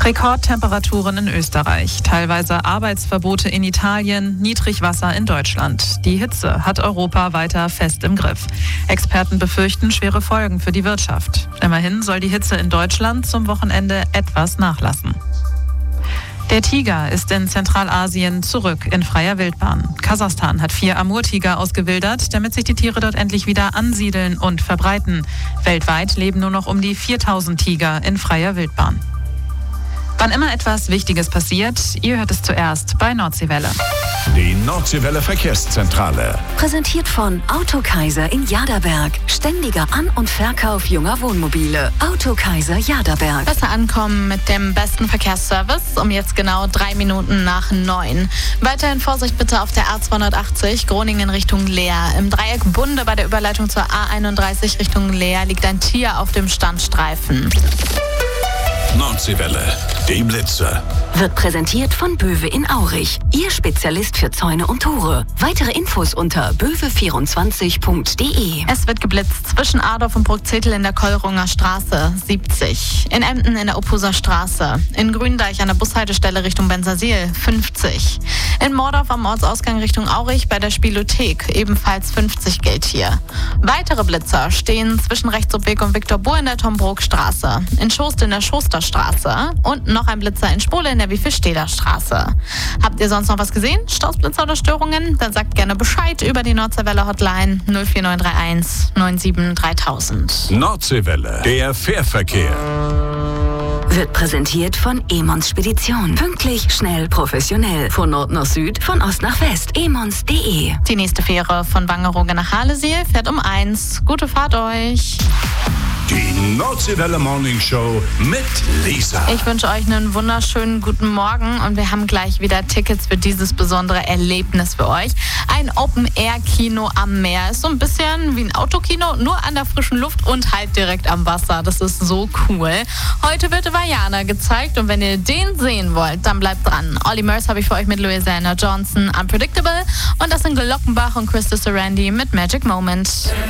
Rekordtemperaturen in Österreich, teilweise Arbeitsverbote in Italien, Niedrigwasser in Deutschland. Die Hitze hat Europa weiter fest im Griff. Experten befürchten schwere Folgen für die Wirtschaft. Immerhin soll die Hitze in Deutschland zum Wochenende etwas nachlassen. Der Tiger ist in Zentralasien zurück in freier Wildbahn. Kasachstan hat 4 Amurtiger ausgewildert, damit sich die Tiere dort endlich wieder ansiedeln und verbreiten. Weltweit leben nur noch um die 4000 Tiger in freier Wildbahn. Wann immer etwas Wichtiges passiert, ihr hört es zuerst bei Nordseewelle. Die Nordseewelle Verkehrszentrale. Präsentiert von Autokaiser in Jaderberg. Ständiger An- und Verkauf junger Wohnmobile. Autokaiser Jaderberg. Besser ankommen mit dem besten Verkehrsservice um jetzt genau 3 Minuten nach 9. Weiterhin Vorsicht bitte auf der A280 Groningen Richtung Leer. Im Dreieck Bunde bei der Überleitung zur A31 Richtung Leer liegt ein Tier auf dem Standstreifen. Nordseewelle, die Blitze. Wird präsentiert von Böwe in Aurich. Ihr Spezialist für Zäune und Tore. Weitere Infos unter böwe24.de. Es wird geblitzt zwischen Adorf und Bruckzettel in der Kolrunger Straße 70. In Emden in der Ophuser Straße. In Gründeich an der Bushaltestelle Richtung Bensersiel 50. In Mordorf am Ortsausgang Richtung Aurich bei der Spielothek ebenfalls 50 gilt hier. Weitere Blitzer stehen zwischen Rechtsubweg und Viktor Bohr in der Tombrook-Straße. In Schost in der Schosterstraße und noch ein Blitzer in Spole in der Wiefelsteder Straße. Habt ihr sonst noch was gesehen? Staus, Blitzer oder Störungen? Dann sagt gerne Bescheid über die Nordseewelle Hotline 04931 97 3000. Nordseewelle, der Fährverkehr. Wird präsentiert von Emons Spedition. Pünktlich, schnell, professionell. Von Nord nach Süd, von Ost nach West. emons.de. Die nächste Fähre von Wangerooge nach Halesiel fährt um 1. Gute Fahrt euch. Die Nordseewelle Morning Show mit Lisa. Ich wünsche euch einen wunderschönen guten Morgen und wir haben gleich wieder Tickets für dieses besondere Erlebnis für euch. Ein Open-Air-Kino am Meer. Ist so ein bisschen wie ein Autokino, nur an der frischen Luft und halt direkt am Wasser. Das ist so cool. Heute wird Vaiana gezeigt und wenn ihr den sehen wollt, dann bleibt dran. Olly Murs habe ich für euch mit Louisiana Johnson, Unpredictable, und das sind Glockenbach und Christa Sarandi mit Magic Moment.